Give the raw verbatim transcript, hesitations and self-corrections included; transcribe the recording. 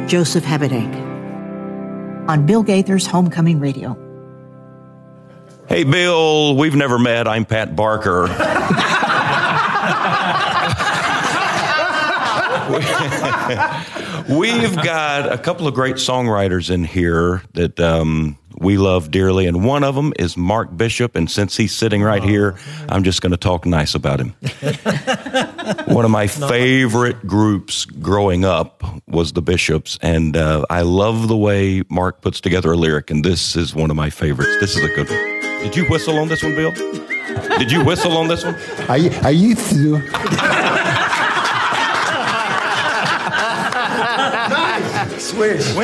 Joseph Habedank on Bill Gaither's Homecoming Radio. Hey, Bill, we've never met. I'm Pat Barker. We've got a couple of great songwriters in here that um, we love dearly, and one of them is Mark Bishop, and since he's sitting right here, I'm just going to talk nice about him. One of my favorite groups growing up was the Bishops, and uh, I love the way Mark puts together a lyric, and this is one of my favorites. This is a good one. Did you whistle on this one, Bill? Did you whistle on this one? I, I used to. Swish.